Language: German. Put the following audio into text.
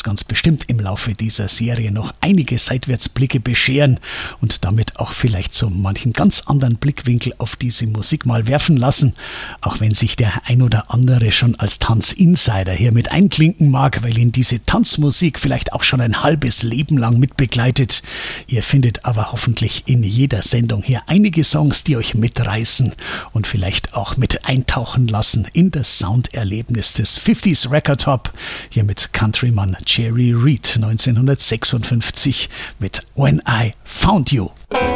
ganz bestimmt im Laufe dieser Serie noch einige Seitwärtsblicke bescheren und damit auch vielleicht so manchen ganz anderen Blickwinkel auf diese Musik mal werfen lassen, auch wenn sich der ein oder andere schon als Tanzinsider hier mit einklinken mag, weil ihn diese Tanzmusik vielleicht auch schon ein halbes Leben lang mitbegleitet. Ihr findet aber hoffentlich in jeder Sendung hier einige Songs, die euch mitreißen und vielleicht auch mit eintauchen lassen in das Sounderlebnis des 50s Record Hop, hier mit Countryman Jerry Reed 1956 mit When I Found You.